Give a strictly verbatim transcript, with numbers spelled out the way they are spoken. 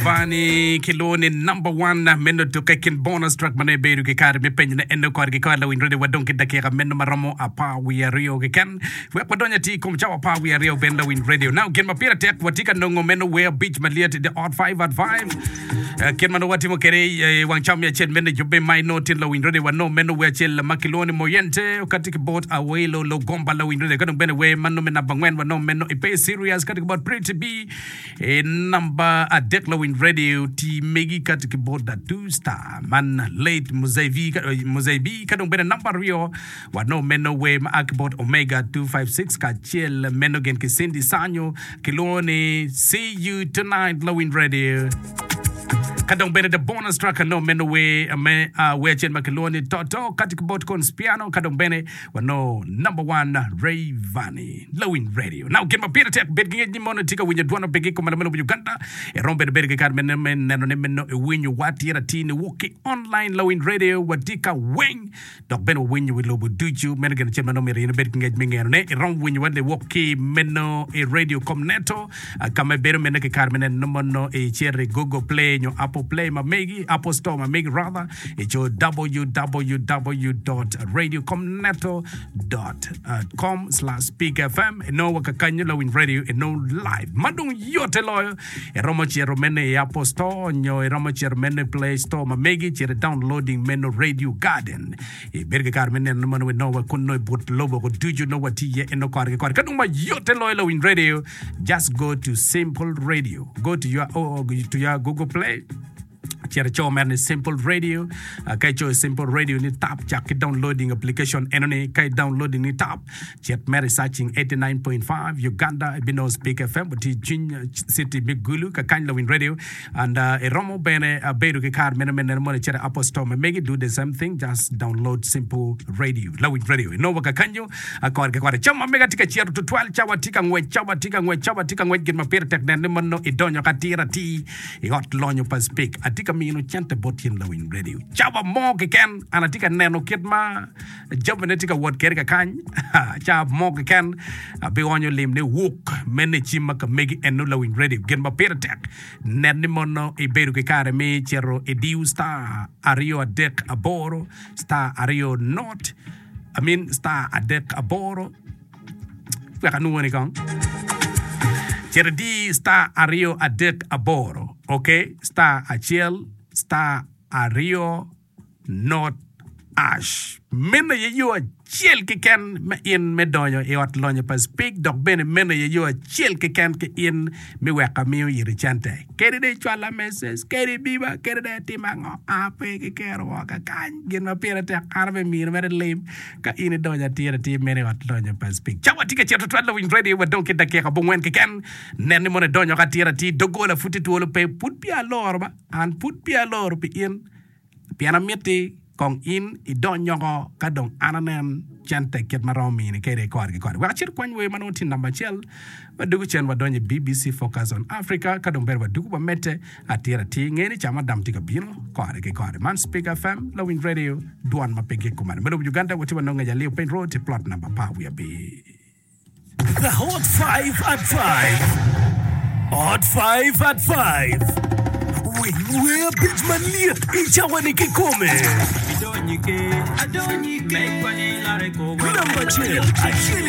Vani Kiloni number one meno to kakin bonus track mane beru ke kar me penye eno kar ke kar la winrede wadon ke dakika meno maramo apa we are rio ke kan we padonya ti kom chawa pa we are rio benda win radio now ken mapira tek watika nongo meno we beach maliat the odd five at five ken mano wati mo kere wang chamya chen meno jobe mai no tin la winrede wa no meno we chel makiloni moyente katika bot away lo lo gomba la winrede kadon bene we mano mena bangwen wa no meno ipe serious katika bot pretty be a number a dekla win radio ti megi katika boda two star man late muzaivi muzaibi kadong bena number rio wa no meno we ma akbot omega two five six ka chiel meno gen ke Cindy Sanyo kilone see you tonight Lowin radio kadong bena the bonus track no meno we me uh, we chen makilone toto katika bot conspiano kadong bene wa no number one Ray Vani Lowin radio now get my pira tek bet ngi mono tika winya dwana begi ko mano Uganda e rombe de berge kar men men neno ne meno e winyu watira tini woki online Lowin radio watika wing dok beno winyu with lobo duju men gen chen mano meri ne bet ngi ngeno ne e rom winyu wande woki meno e radio comneto kama bero men ke kar men no mono e chere Google Play nyo Apple Play ma megi Apple Store ma megi rather it's your w w w dot radio comneto dot com slash speak fm no wakakanyo Lowin radio e no live madung yote loyo e romo chero mene e Apple Store nyo e romo chero mene Play Store ma megi chere downloading meno Radio Garden e berge kar mene no mano no wa kunno but lobo ko duju no wati ye no kar kar kadung ma yote loyo Lowin radio just go to Simple Radio go to your oh, to your Google Play chere cho merne Simple Radio uh, kai cho Simple Radio ni tap chak downloading application enone kai downloading ni tap chet mere searching eighty-nine point five Uganda bino Speak F M but jin city Migulu ka kan Lowin radio and uh, e romo bene uh, beru ke kar mene mene mo chere Apple Store me make it do the same thing just download Simple Radio Lowin radio no waka kanyo akor ke kware chama mega tika chere to twelve chawa tika ngwe chawa tika ngwe chawa tika ngwe gin ma per tek ne mo e donyo ka tira ti e hot lonyo pa speak atika mino chante botin Lowin radio chaba mo ke ken anatika neno kitma jobenetika word kerka kan chaba mo ke ken be onyo lim ne wok mene chima ka megi eno Lowin radio gen ma peratek nen mono e beru ke kare me chero e diu star ario dek aboro star ario not I mean star adek aboro ka nuone kan chere di star ario adek aboro okay star achiel star ario not ash mena ye yo chiel ke ken me in me doyo e ot lonyo pa speak dok bene mena ye yo chiel ke ken ke in me weka mi yiri chante keri de chwala message keri biba keri de timango ape ke kero ka kan gin ma pere te arve mi mere lim ka in doya tira ti mena ot lonyo pa speak chawa tika cheto twala win ready we don't ke dake ka bongwen ke ken nen mo ne donyo ka tira ti dogola futi to pe put pi alor ba an put pi alor pi in piana meti kong in i don yogo kadong ananen chante ket maromi ni kere kor ke kor wa chir kwan we manoti number chel wa dugu chen wa donye B B C Focus on Africa kadong ber wa dugu ba mete atira ti ngeni chama dam tika bino kor ke kor man Speak F M Lowin radio duan ma pege ko man mero Uganda wati wa nonga ya leo pain road plot number pa we be the hot five at five hot five at five wewe bitman lia ichawane kikome Adonike, Adonike, make money like a number chill, I chill